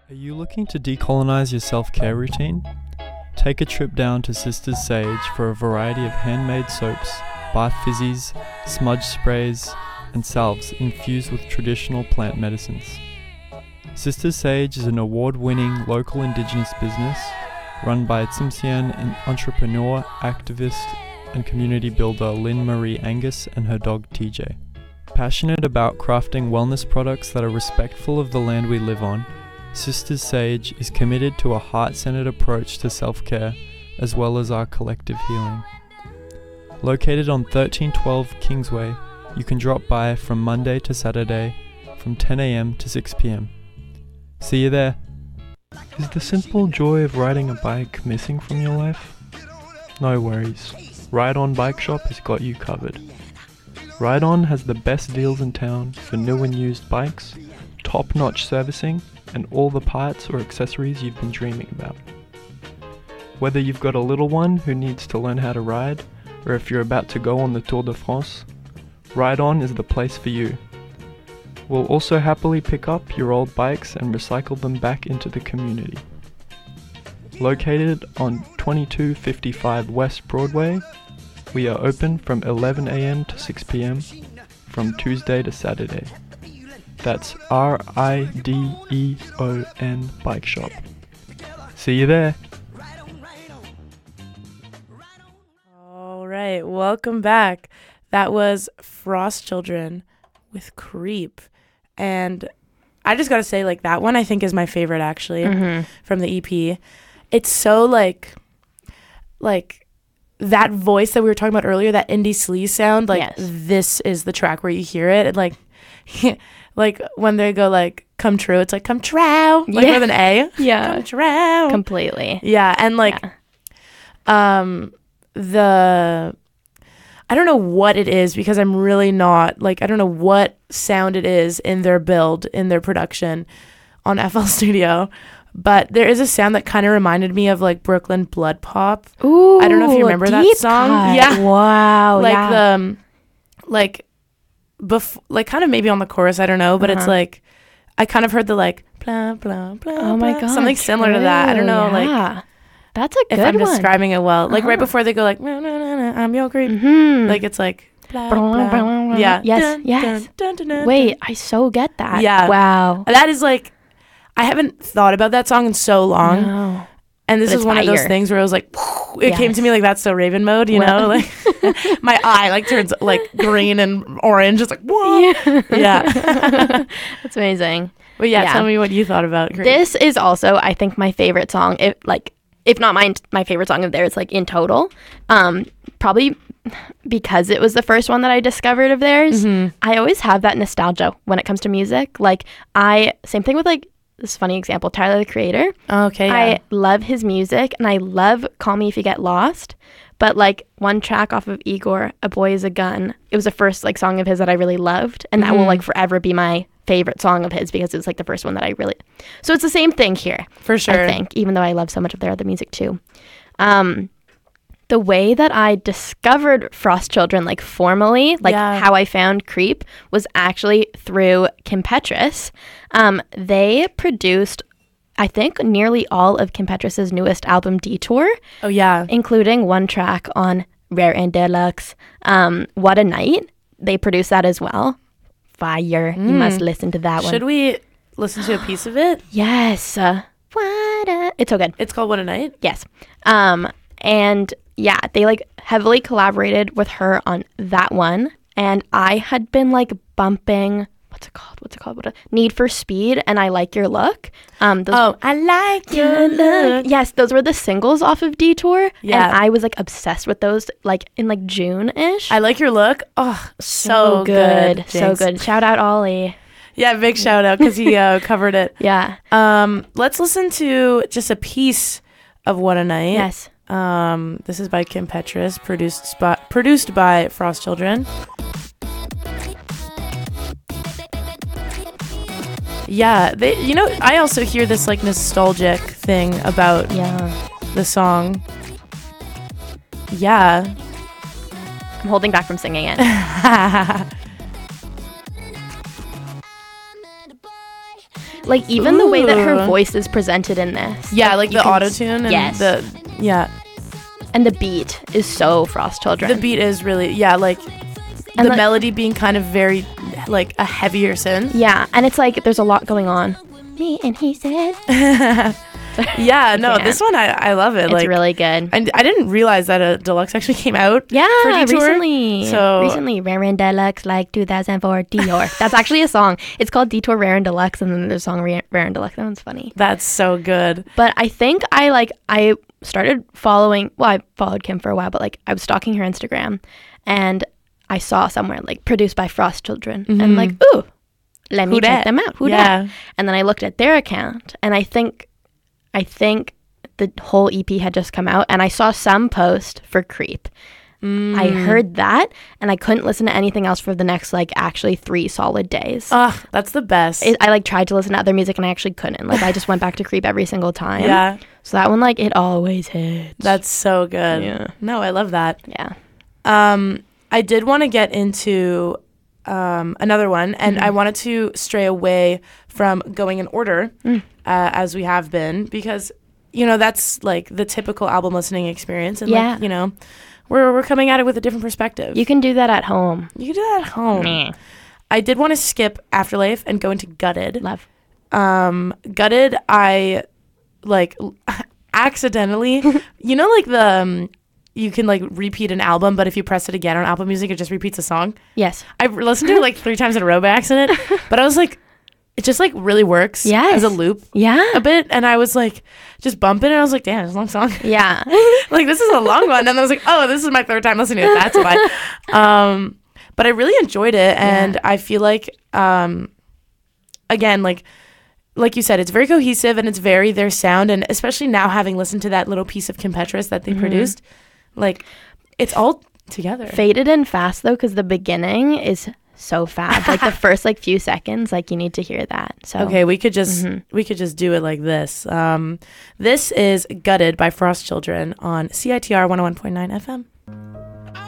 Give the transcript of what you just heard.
Are you looking to decolonize your self-care routine? Take a trip down to Sisters Sage for a variety of handmade soaps, bath fizzies, smudge sprays, and salves infused with traditional plant medicines. Sisters Sage is an award-winning local indigenous business run by Tsimshian entrepreneur, activist, and community builder Lynn Marie Angus and her dog TJ. Passionate about crafting wellness products that are respectful of the land we live on, Sisters Sage is committed to a heart-centered approach to self-care as well as our collective healing. Located on 1312 Kingsway, you can drop by from Monday to Saturday from 10 a.m. to 6 p.m. See you there. Is the simple joy of riding a bike missing from your life? No worries. Ride On Bike Shop has got you covered. Ride On has the best deals in town for new and used bikes, top-notch servicing, and all the parts or accessories you've been dreaming about. Whether you've got a little one who needs to learn how to ride, or if you're about to go on the Tour de France, Ride On is the place for you. We'll also happily pick up your old bikes and recycle them back into the community. Located on 2255 West Broadway, we are open from 11 a.m. to 6 p.m. from Tuesday to Saturday. That's RIDEON Bike Shop. See you there. All right, welcome back. That was Frost Children with Creep. And I just got to say, like, that one I think is my favorite, actually, from the EP. It's so, like that voice that we were talking about earlier, that indie sleaze sound, like, yes. This is the track where you hear it. And, like, like, when they go, like, come true, it's like, come trow, like, with an A. Yeah. Come trow. Completely. Yeah, and, like, I don't know what it is because I'm really not, like, I don't know what sound it is in their build, in their production on FL Studio, but there is a sound that kind of reminded me of, like, Brooklyn Blood Pop. Ooh, I don't know if you remember that song. Cut. Yeah. Wow. Like, yeah. Like, kind of maybe on the chorus, I don't know, but it's, like, I kind of heard the, like, blah, blah, blah, oh my God, something similar to that. I don't know, like. That's a good one. If I'm one. Describing it well. Like, right before they go, like, nah, nah, nah, nah, I'm your creep. Mm-hmm. Like, it's like, blah, blah. Yeah. Yes, dun, yes. Dun, dun, dun, Wait, dun. I so get that. Yeah. Wow. That is, like, I haven't thought about that song in so long. No. And this is one of those things where it was like, it came to me like That's So Raven mode, you know? Like, my eye, like, turns, like, green and orange. It's like, whoa. Yeah. That's amazing. But yeah, tell me what you thought about Creep. This is also, I think, my favorite song. If not my favorite song of theirs, like, in total. Probably because it was the first one that I discovered of theirs. I always have that nostalgia when it comes to music. Like, same thing with, like, this funny example, Tyler, the Creator. Okay, yeah. I love his music, and I love Call Me If You Get Lost. But, like, one track off of Igor, A Boy Is a Gun, it was the first, like, song of his that I really loved. And that will, like, forever be my favorite song of his because it was, like, the first one that I really... So it's the same thing here. For sure. I think, even though I love so much of their other music, too. The way that I discovered Frost Children, like, formally, like, how I found Creep was actually through Kim Petras. They produced, I think, nearly all of Kim Petras' newest album, Detour. Oh, yeah. Including one track on Rare and Deluxe, What a Night. They produced that as well. Fire. You must listen to that one. Should we listen to a piece of it? Yes. It's so good. It's called What a Night? Yes. And yeah, they, like, heavily collaborated with her on that one. And I had been, like, bumping, what's it called? Need for Speed and I Like Your Look. I Like Your Look. Yes, those were the singles off of Detour. Yeah. And I was, like, obsessed with those, like, in, like, June-ish. I Like Your Look. Oh, so good. So good. Shout out Ollie. Yeah, big shout out because he covered it. Yeah. Let's listen to just a piece of What a Night. Yes. This is by Kim Petras, produced by Frost Children. Yeah, I also hear this, like, nostalgic thing about the song. Yeah. I'm holding back from singing it. Like even the way that her Ooh. voice is presented in this. Yeah, like you the can auto-tune and yes. and the beat is so Frost Children. the beat is really, like And the like- melody being kind of very like a heavier synth. Yeah, and it's like there's a lot going on. Me and he said. Yeah, no, Yeah. this one I love it. It's like really good. I didn't realize that a deluxe actually came out. Yeah, for Detour. recently, Rare and Deluxe, like 2004 Dior. That's actually a song. It's called Detour Rare and Deluxe, and then there's a song Rare and Deluxe. That one's funny. That's so good. But I think I started following. Well, I followed Kim for a while, but like I was stalking her Instagram, and I saw somewhere like produced by Frost Children, and like, ooh, let me Who check dat? them out. Who Yeah. dat? And then I looked at their account, and I think the whole EP had just come out, and I saw some post for Creep. I heard that, and I couldn't listen to anything else for the next like actually 3 solid days. That's the best. I like tried to listen to other music, and I actually couldn't. Like I just went back to Creep every single time. Yeah, So that one, like, it always hits. that's so good. Yeah. No, I love that. Yeah. I did want to get into another one, and I wanted to stray away from going in order as we have been, because that's like the typical album listening experience, and Yeah. like, we're coming at it with a different perspective. You can do that at home. You can do that at home. I did want to skip Afterlife and go into Gutted. Love. Gutted, I like accidentally, like the you can like repeat an album, but if you press it again on Apple Music, it just repeats a song. Yes. I listened to it like 3 times in a row by accident, but I was like, it just like really works Yes. as a loop Yeah. a bit, and I was like just bumping, and I was like, damn, it's a long song. Yeah. Like this is a long one, and I was like, oh, this is my 3rd time listening to it. That's why. But I really enjoyed it, and I feel like again, like you said, it's very cohesive, and it's very their sound, and especially now having listened to that little piece of Kim Petras that they produced, like it's all together. Faded and fast, though, because the beginning is so fab. Like the first like few seconds, like you need to hear that. So Okay, we could just do it like this. This is Gutted by Frost Children on CITR 101.9 FM.